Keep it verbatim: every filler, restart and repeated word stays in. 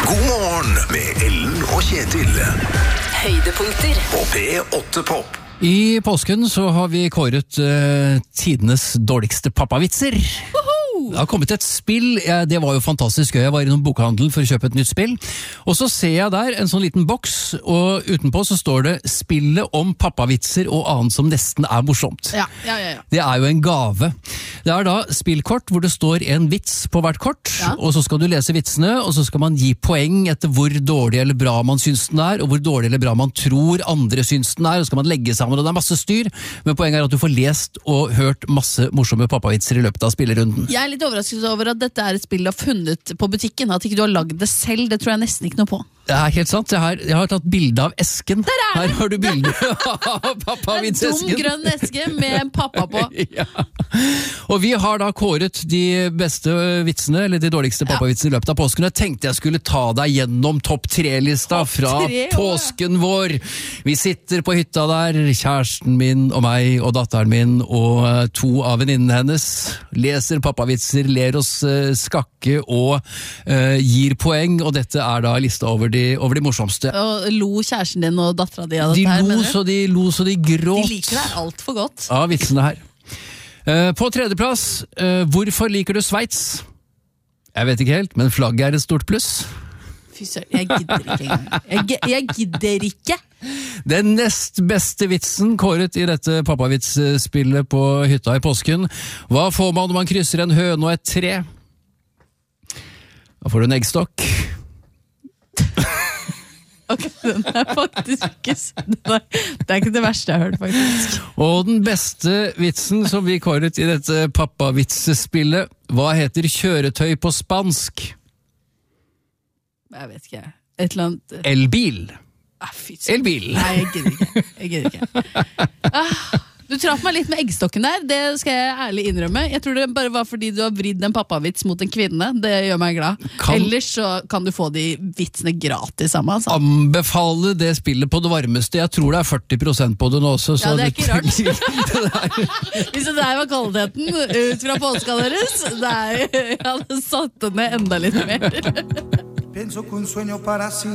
God morgen med Ellen og Kjetil. Høydepunkter På P åtte Pop. I påsken så har vi kåret uh, tidenes dårligste pappavitser. Det har kommet et spill, ja, det var jo fantastisk gøy. Jeg var innom bokhandelen for å kjøpe et nytt spill. Og så ser jeg der en sånn liten boks, og utenpå så står det spillet om pappavitser og annet som nesten er morsomt. Ja, ja, ja, ja. Det er jo en gave. Det er da spillkort hvor det står en vits på hvert kort, Ja. og så skal du lese vitsene, og så skal man gi poeng etter hvor dårlig eller bra man syns den er, og hvor dårlig eller bra man tror andre syns den er, og så skal man legge sammen, og det er masse styr, men poenget er at du får lest og hørt masse morsomme pappavitser i løpet av spillerunden. Jeg er litt overrasket over at dette er et spill du har funnet på butikken. At ikke du har lagd det selv, det tror jeg nesten ikke noe på. Det er helt sant, jeg har, jeg har tatt bilde av esken. Der er det! Her har du bilde av En pappavitsesken. dum grønn eske med en pappa på. Ja. Og vi har da kåret de beste vitsene, eller de dårligste pappavitsene i løpet av påsken. Jeg tenkte jeg skulle ta deg gjennom topp tre-lista fra tre, påsken vår. Vi sitter på hytta der, kjæresten min og meg og datteren min og eh, to av venninnene hennes leser pappavitser, ler oss eh, skakke og eh, gir poeng, og dette er da lista over de, over de morsomste. Og lo kjæresten din og datteren din av De dette her, lo mener du? så de lo så de gråt. De liker deg alt for godt. Av vitsene her. Eh, på tredjeplass, eh, hvorfor liker du Sveits? Jeg vet ikke helt, men flagget er et stort pluss. Fy søren, jeg gidder ikke engang. Jeg, gi- jeg gidder ikke. Den nest beste vitsen kåret i dette pappavitsspillet på hytta i påsken. Hva får man når man krysser en høne og et tre? Da får du en eggstokk. Ok, den er faktisk ikke s- den er, Det er ikke det verste jeg har hørt, faktisk. Og den beste vitsen som vi kåret i dette pappavitsspillet, hva heter kjøretøy på spansk? Jeg vet ikke. Et eller annet Elbil. ah, Fy søren. Elbil. Nei, jeg gidder ikke. Jeg gidder ikke. Ah, du traff meg litt med eggstokken der, det skal jeg ærlig innrømme. Jeg tror det bare var fordi du har vridd en pappavits mot en kvinne. Det gjør meg glad. Kan- Ellers så kan du få de vitsene gratis av meg. Altså. Anbefale det spillet på det varmeste. Jeg tror det er førti prosent på det nå også. Så Ja, det er ikke rart. rart. Hvis det der var kvaliteten ut fra påska deres, det er, jeg hadde satt det ned enda litt mer. Pienso que un sueño para sí.